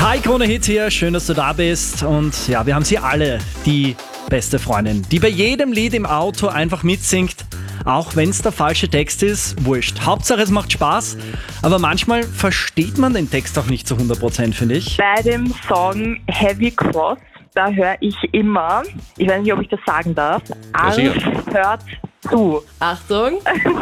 Hi, Krone Hit hier, schön, dass du da bist. Und ja, wir haben sie alle, die beste Freundin, die bei jedem Lied im Auto einfach mitsingt, auch wenn es der falsche Text ist, wurscht. Hauptsache es macht Spaß, aber manchmal versteht man den Text auch nicht zu 100%, finde ich. Bei dem Song Heavy Cross, da höre ich immer, ich weiß nicht, ob ich das sagen darf, Arsch hört zu. Achtung.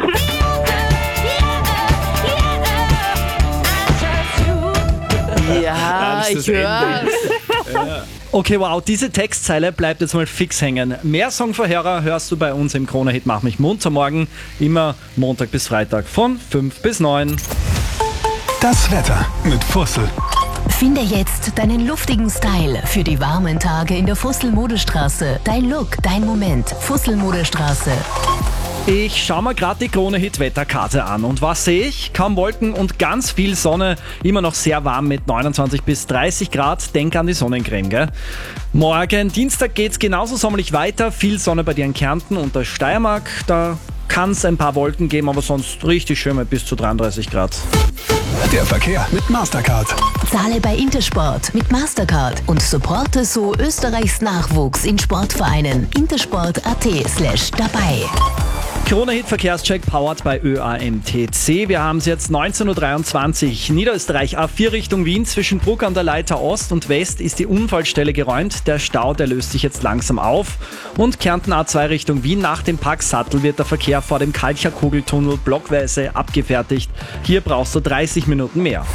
Ja, ich höre. Okay, wow, diese Textzeile bleibt jetzt mal fix hängen. Mehr Songverhörer hörst du bei uns im Krone Hit Mach mich munter morgen, immer Montag bis Freitag von 5 bis 9. Das Wetter mit Fussel. Finde jetzt deinen luftigen Style für die warmen Tage in der Fussel-Modestraße. Dein Look, dein Moment. Fussel-Modestraße. Ich schaue mir gerade die Krone Hit Wetterkarte an und was sehe ich? Kaum Wolken und ganz viel Sonne, immer noch sehr warm mit 29 bis 30 Grad. Denk an die Sonnencreme, gell? Morgen, Dienstag geht's genauso sommerlich weiter, viel Sonne bei dir in Kärnten und der Steiermark. Da kann es ein paar Wolken geben, aber sonst richtig schön mit bis zu 33 Grad. Der Verkehr mit Mastercard. Zahle bei Intersport mit Mastercard und supporte so Österreichs Nachwuchs in Sportvereinen. intersport.at/dabei. Krone Hit Verkehrscheck powered bei ÖAMTC. Wir haben es jetzt 19.23 Uhr. Niederösterreich A4 Richtung Wien zwischen Bruck an der Leiter Ost und West ist die Unfallstelle geräumt. Der Stau, der löst sich jetzt langsam auf. Und Kärnten A2 Richtung Wien nach dem Park Sattel wird der Verkehr vor dem Kalcher-Kugeltunnel blockweise abgefertigt. Hier brauchst du 30 Minuten mehr.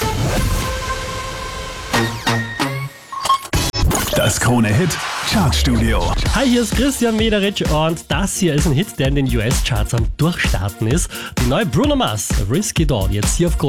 Das Krone Hit Chartstudio. Hi, hier ist Christian Mederich und das hier ist ein Hit, der in den US-Charts am Durchstarten ist. Die neue Bruno Mars, Risky Doll, jetzt hier auf Krone.